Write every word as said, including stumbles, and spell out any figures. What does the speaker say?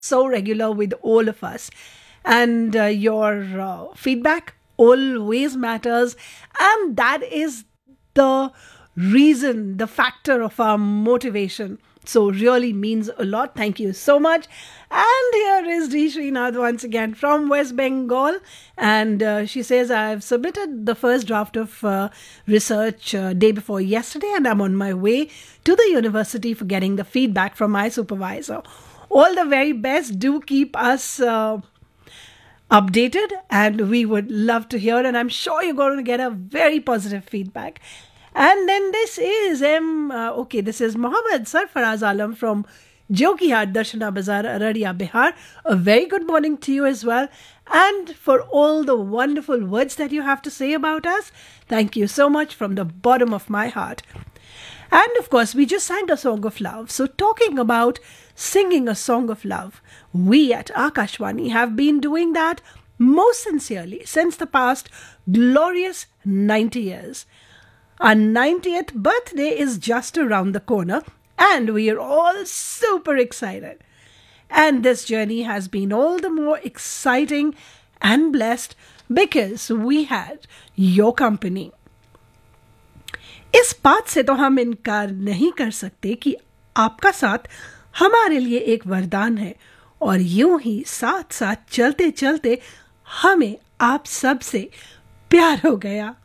so regular with all of us. And uh, your uh, feedback always matters. And that is the reason, the factor of our motivation. So, really means a lot. Thank you so much. And here is D. Srinath once again from West Bengal. And uh, she says, I've submitted the first draft of uh, research uh, day before yesterday, and I'm on my way to the university for getting the feedback from my supervisor. All the very best. Do keep us uh, updated, and we would love to hear. And I'm sure you're going to get a very positive feedback. And then this is M. Uh, okay, this is Mohammed Sarfaraz Alam from Jokihad, Darshana Bazar, Araria, Bihar. A very good morning to you as well. And for all the wonderful words that you have to say about us, thank you so much from the bottom of my heart. And of course, we just sang a song of love. So talking about singing a song of love, we at Akashvani have been doing that most sincerely since the past glorious ninety years. Our ninetieth birthday is just around the corner, and we are all super excited. And this journey has been all the more exciting and blessed because we had your company. इस बात से तो हम इनकार नहीं कर सकते कि आपका साथ हमारे लिए एक वरदान है, और यूं ही साथ साथ चलते चलते हमें आप सब से प्यार हो गया.